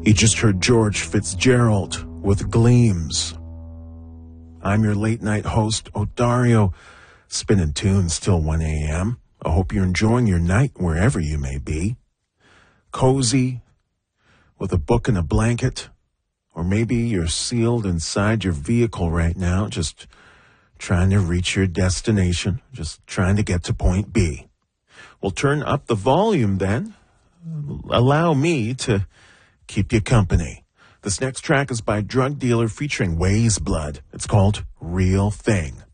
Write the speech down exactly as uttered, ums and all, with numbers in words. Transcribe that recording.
You just heard George Fitzgerald with Gleams. I'm your late night host, Odario, spinning tunes till one a.m. I hope you're enjoying your night wherever you may be. Cozy, with a book and a blanket, or maybe you're sealed inside your vehicle right now, just trying to reach your destination, just trying to get to point B. Well, turn up the volume then. Allow me to keep you company. This next track is by Drug Dealer featuring Waze Blood. It's called Real Thing.